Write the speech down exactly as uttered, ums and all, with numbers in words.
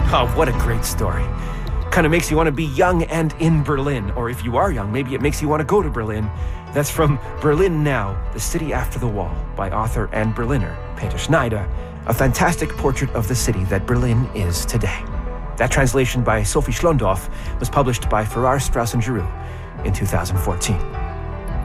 Oh, what a great story. Kind of makes you want to be young and in Berlin. Or if you are young, maybe it makes you want to go to Berlin. That's from Berlin Now, The City After the Wall, by author and Berliner Peter Schneider, a fantastic portrait of the city that Berlin is today. That translation by Sophie Schlondorf was published by Farrar, Straus and Giroux in two thousand fourteen.